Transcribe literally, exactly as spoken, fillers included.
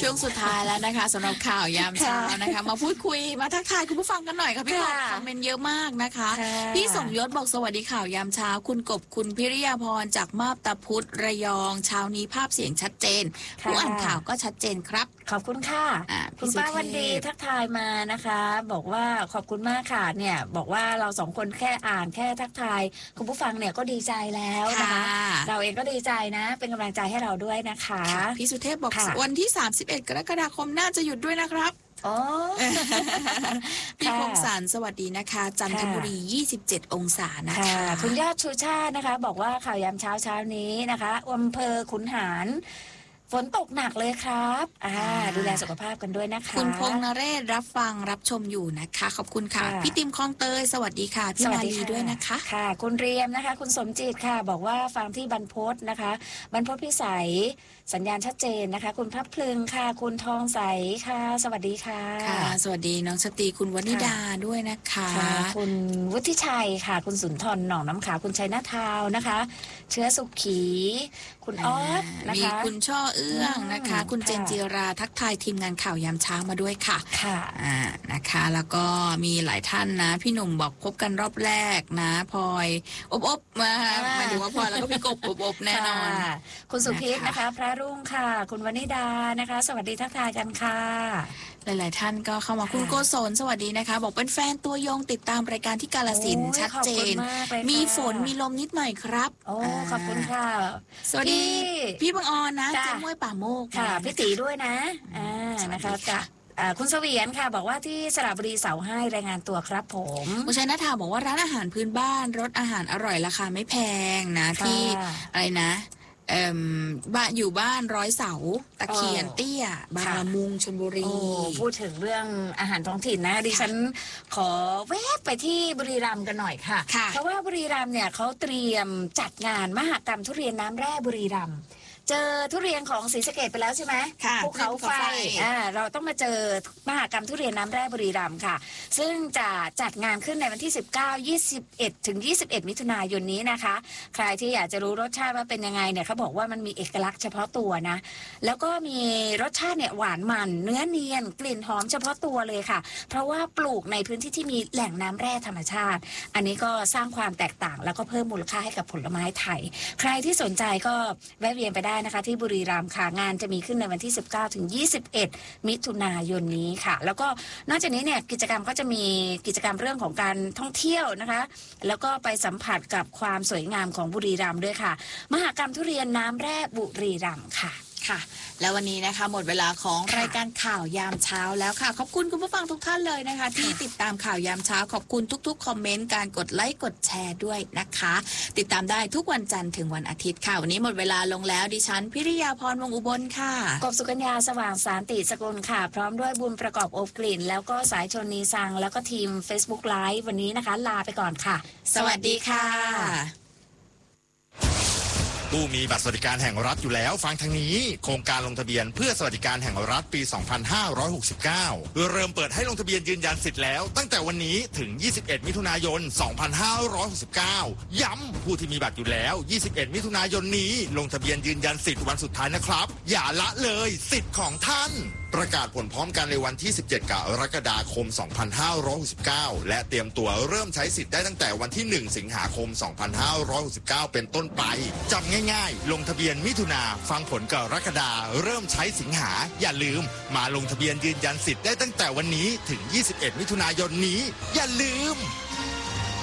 ช่วงสุดท้ายแล้วนะคะสำหรับข่าวยามเช้านะคะมาพูดคุยมาทักทายคุณผู้ฟังกันหน่อยค่ะพี่กบคอมเมนต์เยอะมากนะคะพี่สมยศบอกสวัสดีข่าวยามเช้าคุณกบคุณพิริยาพรจากมาบตาพุธระยองเช้านี้ภาพเสียงชัดเจนผู้อ่านข่าวก็ชัดเจนครับขอบคุณค่ะคุณป้าวันดีทักทายมานะคะบอกว่าขอบคุณมากค่ะเนี่ยบอกว่าเราสองคนแค่อ่านแค่ทักทายคุณผู้ฟังเนี่ยก็ดีใจแล้วนะคะเราเองก็ดีใจนะเป็นกำลังใจให้เราด้วยนะคะพี่สุเทพบอกวันที่สามสิบเอ็ดกรกฎาคมน่าจะหยุดด้วยนะครับอ๋อพี่พงศารสวัสดีนะคะจันทบุรียี่สิบเจ็ดองศานะคะคุณยอดชูชาตินะคะบอกว่าข่าวยามเช้าเช้านี้นะคะอำเภอขุนหารฝนตกหนักเลยครับอ่าดูแลสุขภาพกันด้วยนะคะคุณพงษ์นเรศรับฟังรับชมอยู่นะคะขอบคุณค่ะพี่ติมคลองเตยสวัสดีค่ะพี่มาลีด้วยนะคะค่ะคุณเรียมนะคะคุณสมจิตค่ะบอกว่าฟังที่บรรพตนะคะบรรพตพิสัยสัญญาณชัดเจนนะคะคุณพับพลึงค่ะคุณทองใสค่ะสวัสดีค่ะค่ะสวัสดีน้องสตรีคุณวนิดาด้วยนะคะคุณวุฒิชัยค่ะคุณสุนทรหนองน้ำขาวคุณชัยนาทาวนะคะเชื้อสุขีคุณออสนะคะมีคุณช่อเอื้องนะคะคุณเจนจิราทักทายทีมงานข่าวยามเช้ามาด้วยค่ะค่ะอ่านะคะแล้วก็มีหลายท่านนะพี่หนุ่มบอกพบกันรอบแรกนะพลอยอบอบมาหมายถึงว่าพลอยแล้วก็พี่กบอบอบแน่นอนคุณสุพิษนะคะพระรุ่งค่ะคุณวนิดานะคะสวัสดีทักทายกันค่ะหลายๆท่านก็เข้ามาคุณโกศลสวัสดีนะคะบอกเป็นแฟนตัวยงติดตามรายการที่กาฬสินธุ์ชัดเจนมีฝนมีลมนิดหน่อยครับโอ้ขอบคุณค่ะสวัสดีพี่บังออนนะเจ้าม้วยป่าโมกค่ะพี่ตีด้วยนะอ่านะคะจ้ะคุณเสวียนค่ะบอกว่าที่สระบุรีเสาให้รายงานตัวครับผมคุณชัยนาทาบอกว่าร้านอาหารพื้นบ้านรสอาหารอร่อยราคาไม่แพงนะที่อะไรนะเอ่อบ้านอยู่บ้านร้อยเสาตะเคียนเตี้ยบางละมุงชลบุรีพูดถึงเรื่องอาหารท้องถิ่นนะดิฉันขอแวะไปที่บุรีรัมย์กันหน่อยค่ะเพราะว่าบุรีรัมย์เนี่ยเขาเตรียมจัดงานมหกรรมทุเรียนน้ำแร่บุรีรัมย์เจอทุเรียนของศรีสะเกษไปแล้วใช่ไหมภูเขาไฟอ่าเราต้องมาเจอมหกรรมทุเรียนน้ำแร่บุรีรัมย์ค่ะซึ่งจะจัดงานขึ้นในวันที่สิบเก้า ยี่สิบเอ็ดถึงยี่สิบเอ็ดมิถุนายนนี้นะคะใครที่อยากจะรู้รสชาติว่าเป็นยังไงเนี่ยเขาบอกว่ามันมีเอกลักษณ์เฉพาะตัวนะแล้วก็มีรสชาติเนี่ยหวานมันเนื้อเนียนกลิ่นหอมเฉพาะตัวเลยค่ะเพราะว่าปลูกในพื้นที่ที่มีแหล่งน้ำแร่ธรรมชาติอันนี้ก็สร้างความแตกต่างแล้วก็เพิ่มมูลค่าให้กับผลไม้ไทยใครที่สนใจก็แวะเวียนไปได้นะคะที่บุรีรัมย์ค่ะงานจะมีขึ้นในวันที่สิบเก้าถึงยี่สิบเอ็ดมิถุนายนนี้ค่ะแล้วก็นอกจากนี้เนี่ยกิจกรรมก็จะมีกิจกรรมเรื่องของการท่องเที่ยวนะคะแล้วก็ไปสัมผัสกับความสวยงามของบุรีรัมย์ด้วยค่ะมหกรรมทุเรียนน้ำแร่บุรีรัมย์ค่ะค่ะแล้ววันนี้นะคะหมดเวลาของรายการข่าวยามเช้าแล้วค่ะขอบคุณคุณผู้ฟังทุกท่านเลยนะคะที่ติดตามข่าวยามเช้าขอบคุณทุกๆคอมเมนต์การกดไลค์กดแชร์ด้วยนะคะติดตามได้ทุกวันจันทร์ถึงวันอาทิตย์ค่ะวันนี้หมดเวลาลงแล้วดิฉันพิริยาพรวงอุบลค่ะกบสุกัญญาสว่างสารติสกุลค่ะพร้อมด้วยบุญประกอบอบกลิ่นแล้วก็สายชนนีสังแล้วก็ทีม Facebook Live วันนี้นะคะลาไปก่อนค่ะสวัสดีค่ะผู้มีบัตรสวัสดิการแห่งรัฐอยู่แล้วฟังทางนี้โครงการลงทะเบียนเพื่อสวัสดิการแห่งรัฐปี สองพันห้าร้อยหกสิบเก้า เริ่มเปิดให้ลงทะเบียนยืนยันสิทธิ์แล้วตั้งแต่วันนี้ถึง ยี่สิบเอ็ดมิถุนายน สองพันห้าร้อยหกสิบเก้า ย้ำผู้ที่มีบัตรอยู่แล้ว ยี่สิบเอ็ดมิถุนายนนี้ลงทะเบียนยืนยันสิทธิ์วันสุดท้ายนะครับอย่าละเลยสิทธิ์ของท่านประกาศผลพร้อมกันในวันที่ สิบเจ็ด กรกฎาคม สองพันห้าร้อยหกสิบเก้า และเตรียมตัวเริ่มใช้สิทธิ์ได้ตั้งแต่วันที่ หนึ่ง สิงหาคม สองพันห้าร้อยหกสิบเก้า เป็นต้นไปจำง่ายๆลงทะเบียนมิถุนาฟังผลกรกฎาเริ่มใช้สิงหาอย่าลืมมาลงทะเบียนยืนยันสิทธิ์ได้ตั้งแต่วันนี้ถึง ยี่สิบเอ็ด มิถุนายนนี้อย่าลืม